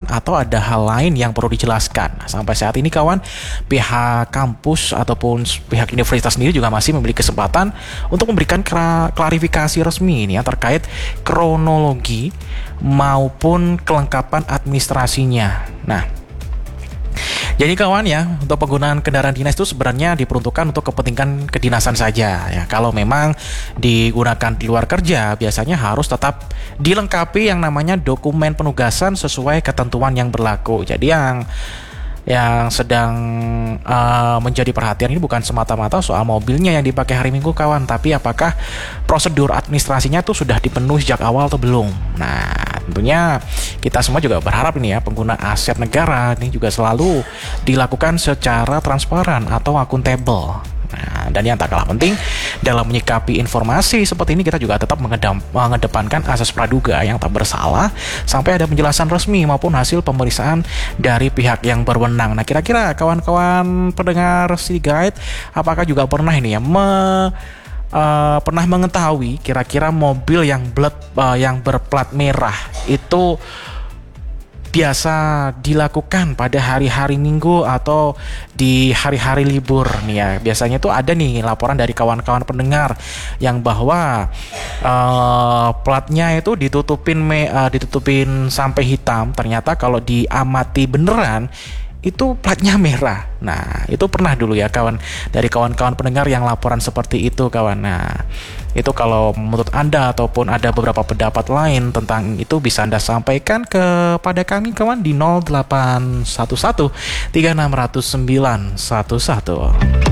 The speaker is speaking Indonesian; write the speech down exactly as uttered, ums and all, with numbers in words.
atau ada hal lain yang perlu dijelaskan. Nah, sampai saat ini kawan, pihak kampus ataupun pihak universitas sendiri juga masih memiliki kesempatan untuk memberikan klarifikasi resmi ini ya terkait kronologi maupun kelengkapan administrasinya. Nah, jadi kawan ya, untuk penggunaan kendaraan dinas itu sebenarnya diperuntukkan untuk kepentingan kedinasan saja ya. Kalau memang digunakan di luar kerja, biasanya harus tetap dilengkapi yang namanya dokumen penugasan sesuai ketentuan yang berlaku. Jadi yang yang sedang uh, menjadi perhatian ini bukan semata-mata soal mobilnya yang dipakai hari Minggu kawan, tapi apakah prosedur administrasinya tuh sudah dipenuhi sejak awal atau belum. Nah, tentunya kita semua juga berharap ini ya, pengguna aset negara ini juga selalu dilakukan secara transparan atau akuntabel. Nah, dan yang tak kalah penting dalam menyikapi informasi seperti ini, kita juga tetap mengedam, mengedepankan asas praduga yang tak bersalah sampai ada penjelasan resmi maupun hasil pemeriksaan dari pihak yang berwenang. Nah, kira-kira kawan-kawan pendengar City Guide, apakah juga pernah ini ya me, uh, pernah mengetahui kira-kira mobil yang blet, uh, yang berplat merah itu biasa dilakukan pada hari-hari Minggu atau di hari-hari libur nih ya. Biasanya tuh ada nih laporan dari kawan-kawan pendengar yang bahwa uh, platnya itu ditutupin me, uh, ditutupin sampai hitam. Ternyata kalau diamati beneran itu platnya merah. Nah, itu pernah dulu ya kawan, dari kawan-kawan pendengar yang laporan seperti itu kawan. Nah, itu kalau menurut Anda ataupun ada beberapa pendapat lain tentang itu, bisa Anda sampaikan kepada kami kawan di nol delapan satu satu tiga enam nol nol sembilan satu satu.